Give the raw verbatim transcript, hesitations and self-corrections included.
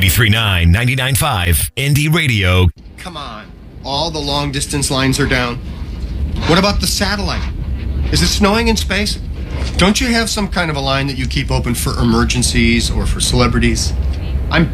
ninety-three point nine, ninety-nine point five, Indie Radio. Come on. All the long-distance lines are down. What about the satellite? Is it snowing in space? Don't you have some kind of a line that you keep open for emergencies or for celebrities?